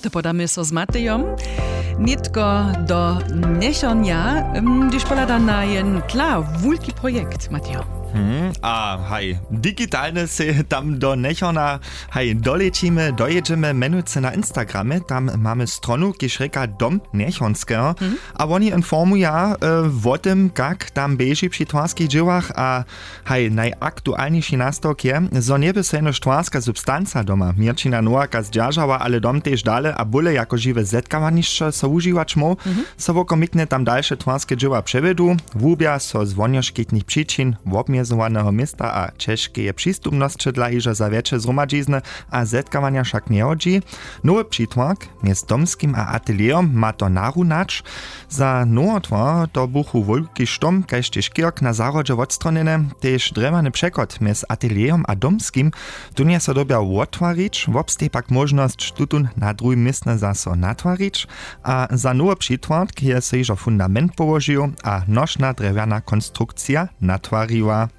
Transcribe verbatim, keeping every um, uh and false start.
soboty podamy so z Matejom. Nitko do nešonja, gdyż polada na jen tla wulki projekt, Matejo. Hmm, a hej, digitalne se tam do nechona, hej, dolecimy, dojedziemy, menujcie na Instagramie, tam mamy stronu, kiż reka Dom Nechonskiego, hmm. a oni informują e, o tym, jak tam beži przy twarskich dziełach, a hej, najaktualniejszy nastok je, zo nie by se no twarska substancja doma, Mirčina Nowaka zdźażała, ale dom też dale, a bóle jako żywe zetkawaniszcze so używać mu, hmm. so wokomikne tam dalsze twarskie dzieła przevedu, wubia so z wonioszkitnych przyczyn, wobmie zorganizowanego miasta a ciężkie przystupności dla iża za większe zgromadzizny a zetkawania však nie chodzi. Nowy przytłak między domskim a atelierem ma to narunacz. Za nowotwór to buchu wielki sztom, kaž też kirk na zarodzie odstronene, też drewany przekład między atelierem a domskim, tu nie so dobia otwarić, wobstej pak możność tutun na drugim miejscu zaso natwarić, a za nowy przytłak je se iżo fundament położył, a nośna drewniana konstrukcja natwariła.